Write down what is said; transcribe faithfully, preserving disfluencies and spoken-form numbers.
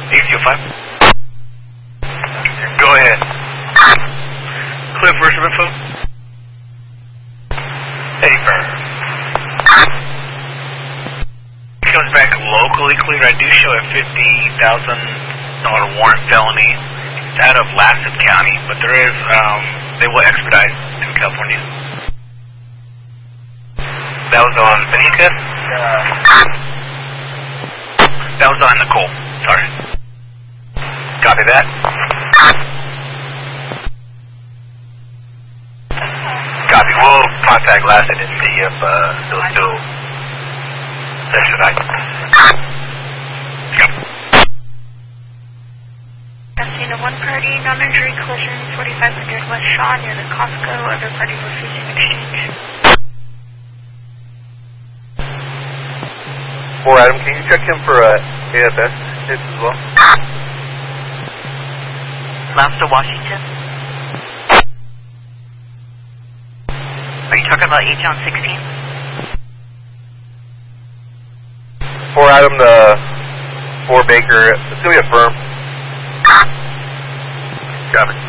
eight zero five. Go ahead. Cliff, where's your info? Hey, firm. Comes back locally clear. I do show a fifty thousand dollar warrant felony. It's out of Lassen County, but there is, um, they will expedite in California. That was on Benitez? Uh, that was on Nicole. Sorry. Copy that. Copy. We'll contact Lassen and see if uh, they'll still expedite. Yep. Casino one party, non-injury collision, forty-five hundred West Shaw near the Costco. Other party refusing exchange. Four Adam, can you check him for uh, A F S hits as well? Lambster, Washington. Are you talking about H on sixteen? Four Adam to Four Baker. It's gonna be a firm. Copy.